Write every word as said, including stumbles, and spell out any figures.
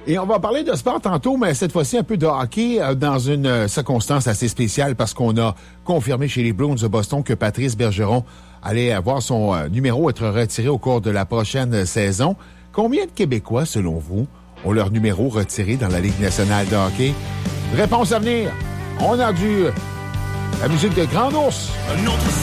Et on va parler de sport tantôt, mais cette fois-ci un peu de hockey euh, dans une euh, circonstance assez spéciale parce qu'on a confirmé chez les Bruins de Boston que Patrice Bergeron allait avoir son euh, numéro être retiré au cours de la prochaine saison. Combien de Québécois, selon vous, ont leur numéro retiré dans la Ligue nationale de hockey? Réponse à venir. On a du... la musique de Grand Ours.